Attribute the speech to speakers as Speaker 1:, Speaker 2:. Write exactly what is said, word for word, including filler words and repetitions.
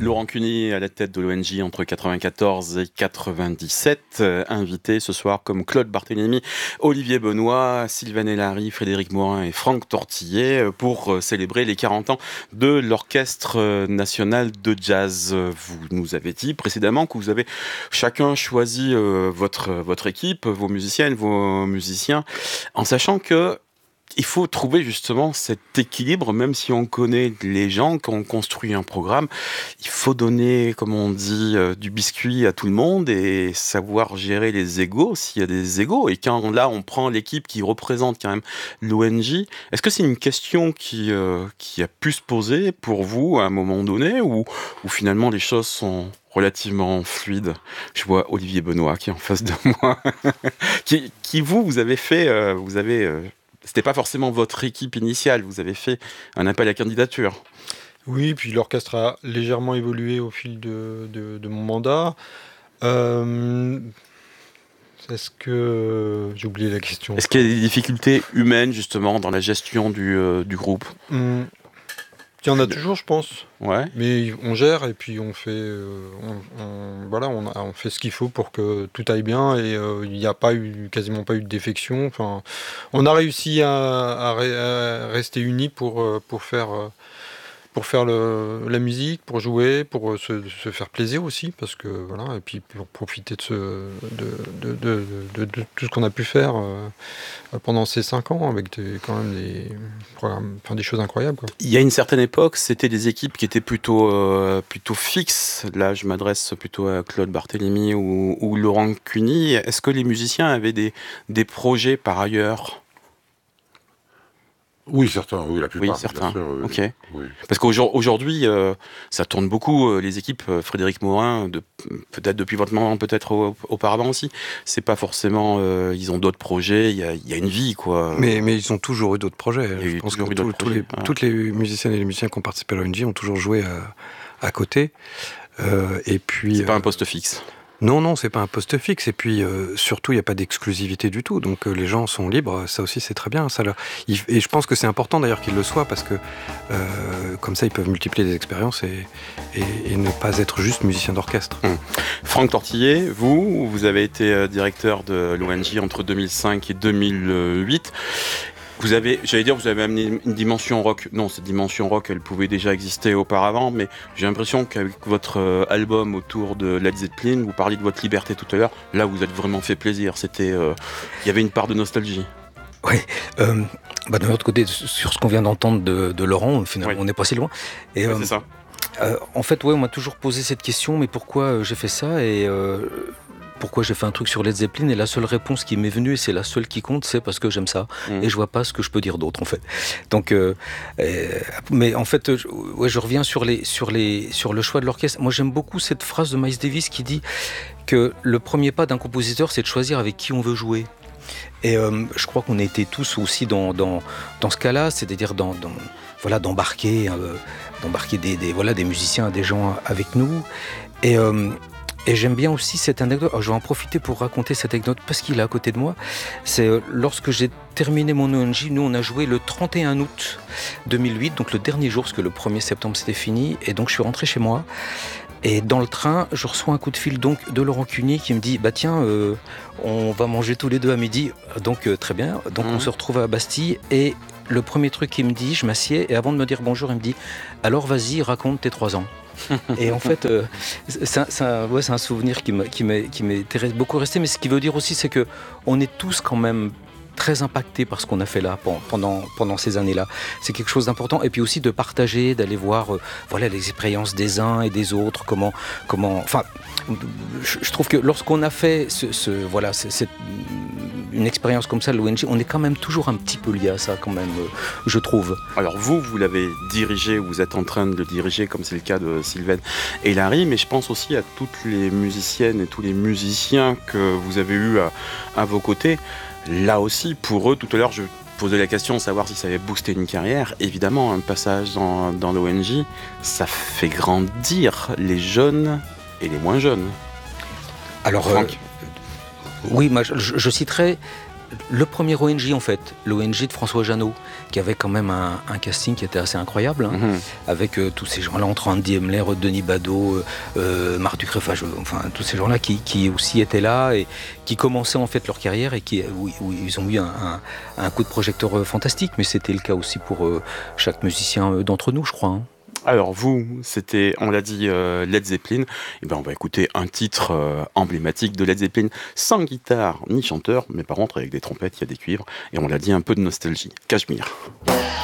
Speaker 1: Laurent Cuny à la tête de l'O N J entre quatre-vingt-quatorze et quatre-vingt-dix-sept, euh, invité ce soir comme Claude Barthélémy, Olivier Benoît, Sylvain Hélary, Frédéric Morin et Franck Tortillet euh, pour euh, célébrer les quarante ans de l'Orchestre euh, national de jazz. Vous nous avez dit précédemment que vous avez chacun choisi euh, votre, votre équipe, vos musiciennes, vos musiciens, en sachant que il faut trouver justement cet équilibre, même si on connaît les gens, quand on construit un programme, il faut donner, comme on dit, euh, du biscuit à tout le monde et savoir gérer les égos, s'il y a des égos. Et quand là, on prend l'équipe qui représente quand même l'O N J, est-ce que c'est une question qui, euh, qui a pu se poser pour vous à un moment donné, ou, ou finalement les choses sont relativement fluides? Je vois Olivier Benoît qui est en face de moi, qui, qui vous, vous avez fait, euh, vous avez... Euh, C'était pas forcément votre équipe initiale, vous avez fait un appel à candidature.
Speaker 2: Oui, puis l'orchestre a légèrement évolué au fil de, de, de mon mandat. Euh, est-ce que... J'ai oublié la question.
Speaker 1: Est-ce qu'il y a des difficultés humaines, justement, dans la gestion du, euh, du groupe ?
Speaker 2: Hum, Il y en a toujours, je pense.
Speaker 1: Ouais.
Speaker 2: Mais on gère et puis on fait, euh, on, on, voilà, on, a, on fait ce qu'il faut pour que tout aille bien et euh, il n'y a pas eu, quasiment pas eu de défection. Enfin, on a réussi à, à, à rester unis pour, pour faire, pour faire le, la musique, pour jouer, pour se, se faire plaisir aussi, parce que voilà, et puis pour profiter de, ce, de, de, de, de, de tout ce qu'on a pu faire euh, pendant ces cinq ans avec des, quand même des programmes, enfin des choses incroyables, quoi.
Speaker 1: Il y a une certaine époque, c'était des équipes qui étaient plutôt, euh, plutôt fixes. Là, je m'adresse plutôt à Claude Barthélémy ou, ou Laurent Cuny. Est-ce que les musiciens avaient des, des projets par ailleurs ?
Speaker 3: Oui, certains, oui, la plupart.
Speaker 1: Oui, certains.
Speaker 3: Sûr, oui,
Speaker 1: ok.
Speaker 3: Oui.
Speaker 1: Parce qu'aujourd'hui, euh, ça tourne beaucoup, euh, les équipes, euh, Frédéric Morin, de, peut-être depuis votre moment, peut-être au, auparavant aussi. C'est pas forcément, euh, ils ont d'autres projets, il y a, y a une vie, quoi.
Speaker 4: Mais, mais ils ont toujours eu d'autres projets.
Speaker 1: Il y a
Speaker 4: Je pense que
Speaker 1: toujours eu
Speaker 4: tout-
Speaker 1: d'autres
Speaker 4: tous les,
Speaker 1: projets, ouais.
Speaker 4: toutes les musiciennes et les musiciens qui ont participé à l'O N J ont toujours joué à, à côté. Euh, et puis,
Speaker 1: C'est pas
Speaker 4: euh,
Speaker 1: un poste fixe.
Speaker 4: Non, non, c'est pas un poste fixe. Et puis, euh, surtout, il n'y a pas d'exclusivité du tout. Donc, euh, les gens sont libres. Ça aussi, c'est très bien. Ça, là. Il- Et je pense que c'est important, d'ailleurs, qu'ils le soient, parce que euh, comme ça, ils peuvent multiplier les expériences et, et, et ne pas être juste musicien d'orchestre.
Speaker 1: Hum. Franck Tortillet, vous, vous avez été euh, directeur de l'O N J entre deux mille cinq et deux mille huit. Vous avez, j'allais dire, vous avez amené une dimension rock. Non, cette dimension rock, elle pouvait déjà exister auparavant, mais j'ai l'impression qu'avec votre euh, album autour de Led Zeppelin, vous parliez de votre liberté tout à l'heure. Là, vous êtes vraiment fait plaisir. C'était, euh, il y avait une part de nostalgie.
Speaker 5: Oui, euh, bah de l'autre côté, sur ce qu'on vient d'entendre de, de Laurent, finalement,
Speaker 1: Oui.
Speaker 5: on n'est pas si loin. Et,
Speaker 1: Ouais,
Speaker 5: euh,
Speaker 1: c'est ça.
Speaker 5: euh, en fait, ouais, on m'a toujours posé cette question, mais pourquoi euh, j'ai fait ça et euh, pourquoi j'ai fait un truc sur Led Zeppelin? Et la seule réponse qui m'est venue, et c'est la seule qui compte, c'est parce que j'aime ça.
Speaker 1: Mmh.
Speaker 5: Et je vois pas ce que je peux dire d'autre, en fait. Donc, euh, euh, mais en fait, je, ouais, je reviens sur les, sur les, sur le choix de l'orchestre. Moi, j'aime beaucoup cette phrase de Miles Davis qui dit que le premier pas d'un compositeur, c'est de choisir avec qui on veut jouer. Et euh, je crois qu'on a été tous aussi dans, dans, dans ce cas-là, c'est-à-dire dans, dans, voilà, d'embarquer, euh, d'embarquer des, des, voilà, des musiciens, des gens avec nous. Et, euh, et j'aime bien aussi cette anecdote. Alors, je vais en profiter pour raconter cette anecdote parce qu'il est à côté de moi. C'est euh, lorsque j'ai terminé mon O N J, nous on a joué le trente et un août deux mille huit, donc le dernier jour, parce que le premier septembre c'était fini. Et donc je suis rentré chez moi. Et dans le train, je reçois un coup de fil donc de Laurent Cuny qui me dit bah tiens, euh, on va manger tous les deux à midi. Donc euh, très bien. Donc mmh. on se retrouve à Bastille et le premier truc qu'il me dit, je m'assieds et avant de me dire bonjour, il me dit alors vas-y raconte tes trois ans. Et en fait, euh, c'est, un, c'est, un, ouais, c'est un souvenir qui, m'a, qui, m'est, qui m'est beaucoup resté. Mais ce qui veut dire aussi, c'est que on est tous quand même très impacté par ce qu'on a fait là pendant, pendant ces années-là. C'est quelque chose d'important. Et puis aussi de partager, d'aller voir euh, voilà, les expériences des uns et des autres. Comment, comment, enfin, je, je trouve que lorsqu'on a fait ce, ce, voilà, c'est, c'est une expérience comme ça, l'O N J, on est quand même toujours un petit peu lié à ça quand même, euh, je trouve.
Speaker 1: Alors vous, vous l'avez dirigé, vous êtes en train de le diriger, comme c'est le cas de Sylvain Hélary, mais je pense aussi à toutes les musiciennes et tous les musiciens que vous avez eus à, à vos côtés. Là aussi, pour eux, tout à l'heure, je posais la question de savoir si ça avait boosté une carrière. Évidemment, un passage dans, dans l'O N J, ça fait grandir les jeunes et les moins jeunes.
Speaker 5: Alors, euh, oui, moi, je, je citerai le premier O N J en fait, l'O N J de François Jeannot, qui avait quand même un, un casting qui était assez incroyable, hein, mmh. avec euh, tous ces gens-là, entre Andy Emler, Denis Badeau, euh, Marc Ducrefage, enfin tous ces gens-là qui, qui aussi étaient là et qui commençaient en fait leur carrière et qui, où, où ils ont eu un, un, un coup de projecteur fantastique, mais c'était le cas aussi pour euh, chaque musicien d'entre nous, je crois. Hein.
Speaker 1: Alors vous, c'était, on l'a dit, euh, Led Zeppelin. Et ben on va écouter un titre euh, emblématique de Led Zeppelin, sans guitare ni chanteur, mais par contre avec des trompettes, il y a des cuivres, et on l'a dit, un peu de nostalgie. Cachemire.